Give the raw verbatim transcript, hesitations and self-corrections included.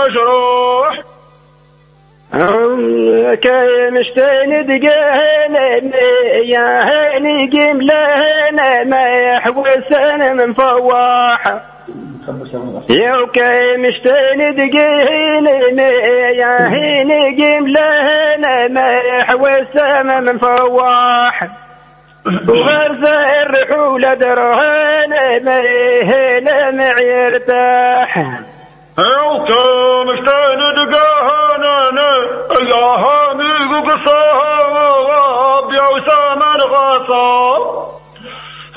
مجروح كي مشتين دقينا يا هاني قملنا ما يحوسنا من فواحة يا كي مشتين دقينا يا هاني قملنا ما يحوسنا من فواحة وغرزة الرحولة درهنا ما يهنا معيرتاح يوكا مشتين دقاهنا يا هاني قصاب يا وسام الغصاب